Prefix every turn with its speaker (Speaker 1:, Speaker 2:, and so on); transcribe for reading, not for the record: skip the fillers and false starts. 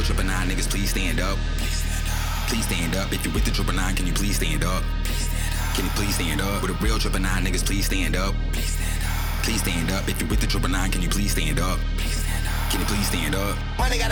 Speaker 1: real triple nine niggas, please stand up. Please stand up. If you with the triple nine, can you please stand up? Can you please stand up? With a real triple nine niggas, please stand up. Please stand up. If you with the triple nine, can you please stand up? Can you please stand up?
Speaker 2: Money got